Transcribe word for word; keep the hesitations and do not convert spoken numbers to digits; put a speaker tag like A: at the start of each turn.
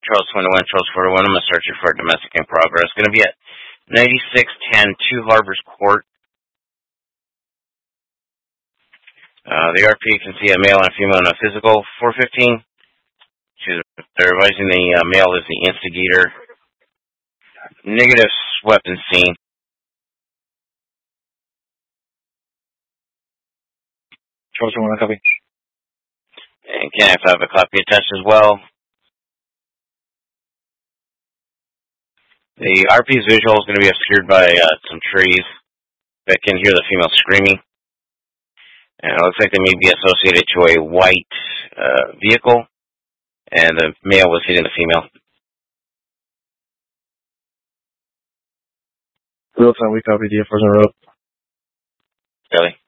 A: Charles twenty-one, Charles forty-one. I'm going to search you for a domestic in progress. It's going to be at ninety-six ten Two Harbors Court. Uh, the R P can see a male and a female in a physical. four fifteen. She's, they're advising the uh, male is the instigator. Negative weapon scene.
B: Charles one, copy.
A: And can I have a copy attached as well? The R P's visual is going to be obscured by uh, some trees. But can hear the female screaming. And it looks like they may be associated to a white uh, vehicle. And the male was hitting the female.
B: Real time, we copy. D F four's on road.
A: Really?